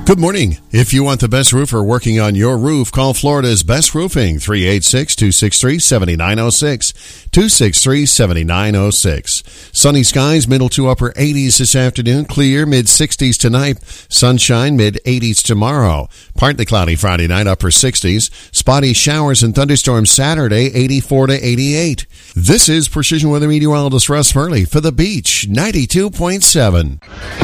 Good morning. If you want the best roofer working on your roof, call Florida's Best Roofing, 386-263-7906, 263-7906. Sunny skies, middle to upper 80s this afternoon, clear, mid-60s tonight, sunshine, mid-80s tomorrow, partly cloudy Friday night, upper 60s, spotty showers and thunderstorms Saturday, 84 to 88. This is Precision Weather Meteorologist Russ Murley for The Beach, 92.7.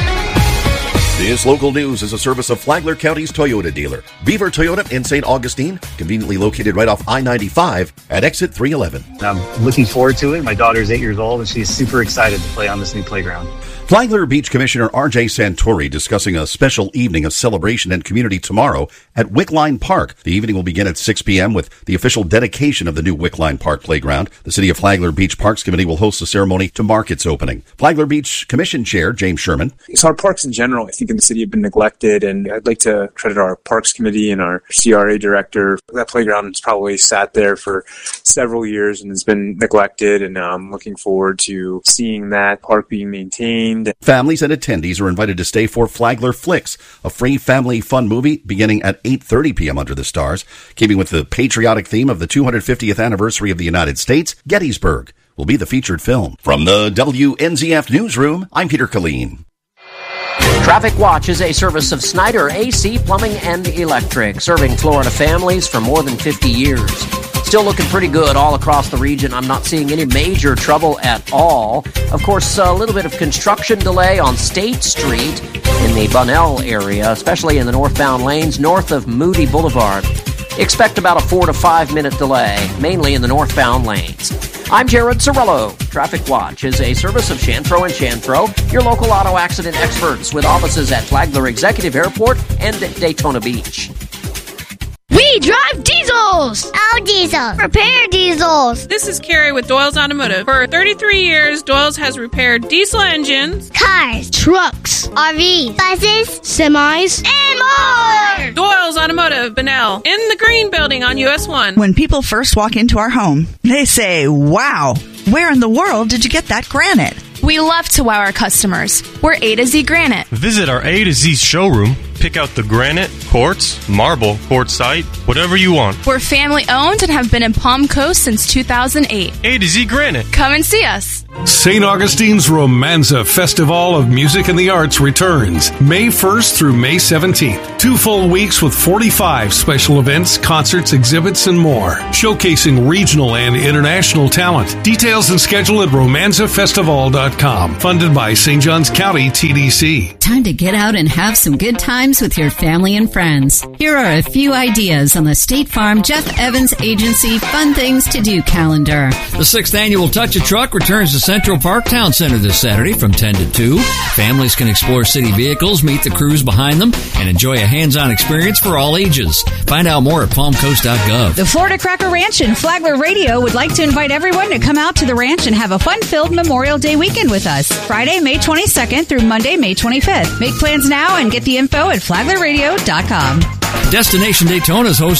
This local news is a service of Flagler County's Toyota dealer, Beaver Toyota in St. Augustine, conveniently located right off I-95 at exit 311. I'm looking forward to it. My daughter's 8 years old, and she's super excited to play on this new playground. Flagler Beach Commissioner R.J. Santori discussing a special evening of celebration and community tomorrow at Wickline Park. The evening will begin at 6 p.m. with the official dedication of the new Wickline Park playground. The City of Flagler Beach Parks Committee will host the ceremony to mark its opening. Flagler Beach Commission Chair James Sherman. So our parks in general, I think in the city have been neglected, and I'd like to credit our Parks Committee and our CRA director. That playground has probably sat there for several years and has been neglected, and I'm looking forward to seeing that park being maintained. Families and attendees are invited to stay for Flagler Flicks, a free family fun movie beginning at 8:30 p.m. under the stars. Keeping with the patriotic theme of the 250th anniversary of the United States, Gettysburg will be the featured film. From the WNZF Newsroom, I'm Peter Killeen. Traffic Watch is a service of Snyder AC Plumbing and Electric, serving Florida families for more than 50 years. Still looking pretty good all across the region. I'm not seeing any major trouble at all. Of course, a little bit of construction delay on State Street in the Bunnell area, especially in the northbound lanes north of Moody Boulevard. Expect about a 4 to 5 minute delay, mainly in the northbound lanes. I'm Jared Cirillo. Traffic Watch is a service of Chantro & Chantro, your local auto accident experts with offices at Flagler Executive Airport and Daytona Beach. We drive diesels! Oh, diesels! Repair diesels! This is Carrie with Doyle's Automotive. For 33 years, Doyle's has repaired diesel engines, cars, trucks, RVs, buses, semis, and more! Doyle's Automotive, Bunnell, in the Green Building on US 1. When people first walk into our home, they say, wow, where in the world did you get that granite? We love to wow our customers. We're A to Z Granite. Visit our A to Z showroom. Pick out the granite, quartz, marble, quartzite, whatever you want. We're family owned and have been in Palm Coast since 2008. A to Z Granite. Come and see us. St. Augustine's Romanza Festival of Music and the Arts returns May 1st through May 17th. 2 full weeks with 45 special events, concerts, exhibits, and more, showcasing regional and international talent. Details and schedule at romanzafestival.com. Funded by St. Johns County TDC. Time to get out and have some good times with your family and friends. Here are a few ideas on the State Farm Jeff Evans Agency Fun Things to Do calendar. The 6th annual Touch a Truck returns to Central Park Town Center this Saturday from 10 to 2. Families can explore city vehicles, meet the crews behind them, and enjoy a hands-on experience for all ages. Find out more at palmcoast.gov. The Florida Cracker Ranch and Flagler Radio would like to invite everyone to come out to the ranch and have a fun-filled Memorial Day weekend with us. Friday, May 22nd through Monday, May 25th. Make plans now and get the info at flaglerradio.com. Destination Daytona is hosting